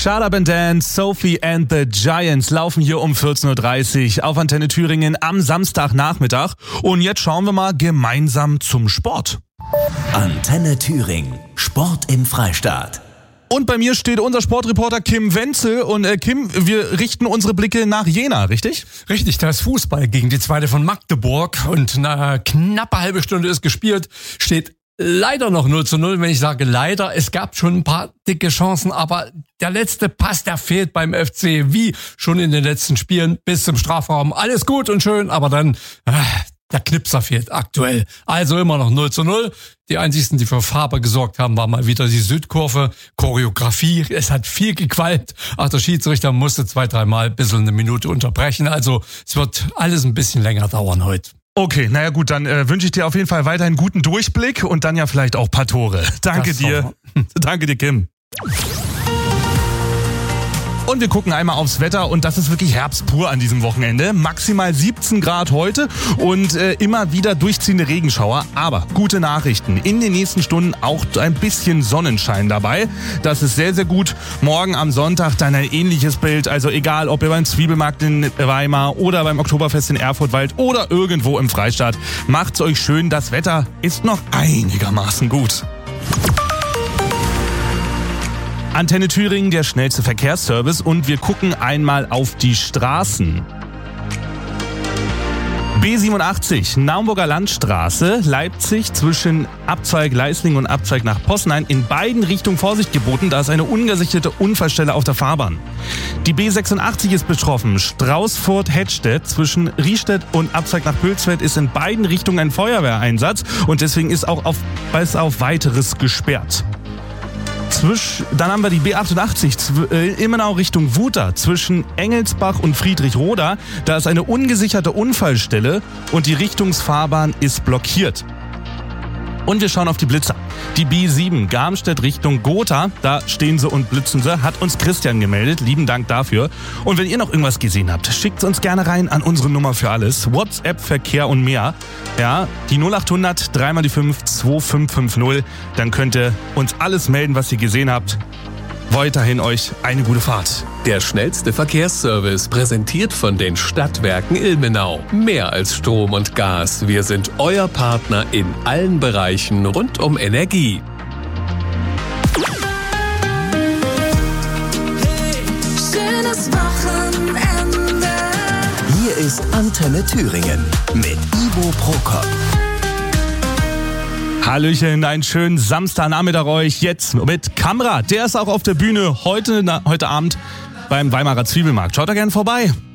Shut Up and Dance, Sophie and the Giants laufen hier um 14.30 Uhr auf Antenne Thüringen am Samstagnachmittag. Und jetzt schauen wir mal gemeinsam zum Sport. Antenne Thüringen, Sport im Freistaat. Und bei mir steht unser Sportreporter Kim Wenzel. Und Kim, wir richten unsere Blicke nach Jena, richtig? Richtig, da ist Fußball gegen die zweite von Magdeburg. Und eine knappe halbe Stunde ist gespielt, steht leider noch 0:0, wenn ich sage leider. Es gab schon ein paar dicke Chancen, aber der letzte Pass, der fehlt beim FC, wie schon in den letzten Spielen bis zum Strafraum. Alles gut und schön, aber dann der Knipser fehlt aktuell. Also immer noch 0:0. Die einzigsten, die für Farbe gesorgt haben, war mal wieder die Südkurve. Choreografie, es hat viel gequalmt. Ach, der Schiedsrichter musste 2-3 Mal ein bisschen eine Minute unterbrechen. Also es wird alles ein bisschen länger dauern heute. Okay, naja gut, dann wünsche ich dir auf jeden Fall weiterhin guten Durchblick und dann ja vielleicht auch ein paar Tore. Danke dir. Danke dir, Kim. Und wir gucken einmal aufs Wetter und das ist wirklich Herbst pur an diesem Wochenende. Maximal 17 Grad heute und immer wieder durchziehende Regenschauer. Aber gute Nachrichten. In den nächsten Stunden auch ein bisschen Sonnenschein dabei. Das ist sehr, sehr gut. Morgen am Sonntag dann ein ähnliches Bild. Also egal, ob ihr beim Zwiebelmarkt in Weimar oder beim Oktoberfest in Erfurtwald oder irgendwo im Freistaat. Macht's euch schön. Das Wetter ist noch einigermaßen gut. Antenne Thüringen, der schnellste Verkehrsservice und wir gucken einmal auf die Straßen. B87, Naumburger Landstraße, Leipzig zwischen Abzweig Leisling und Abzweig nach Possenheim. In beiden Richtungen Vorsicht geboten, da ist eine ungesicherte Unfallstelle auf der Fahrbahn. Die B86 ist betroffen. Straußfurt-Hettstedt zwischen Riestedt und Abzweig nach Pülsfeld ist in beiden Richtungen ein Feuerwehreinsatz und deswegen ist auch auf weiteres gesperrt. Dann haben wir die B88 Immenau Richtung Wuter zwischen Engelsbach und Friedrichroda. Da ist eine ungesicherte Unfallstelle und die Richtungsfahrbahn ist blockiert. Und wir schauen auf die Blitzer. Die B7 Garmstedt Richtung Gotha, da stehen sie und blitzen sie, hat uns Christian gemeldet. Lieben Dank dafür. Und wenn ihr noch irgendwas gesehen habt, schickt uns gerne rein an unsere Nummer für alles. WhatsApp, Verkehr und mehr. Ja, die 0800 3 mal die 5 2550. Dann könnt ihr uns alles melden, was ihr gesehen habt. Weiterhin euch eine gute Fahrt. Der schnellste Verkehrsservice, präsentiert von den Stadtwerken Ilmenau. Mehr als Strom und Gas, wir sind euer Partner in allen Bereichen rund um Energie. Schönes Wochenende. Hier ist Antenne Thüringen mit Ivo Prokop. Hallöchen, einen schönen Samstagnachmittag euch jetzt mit Kamrat. Der ist auch auf der Bühne heute Abend beim Weimarer Zwiebelmarkt. Schaut da gerne vorbei.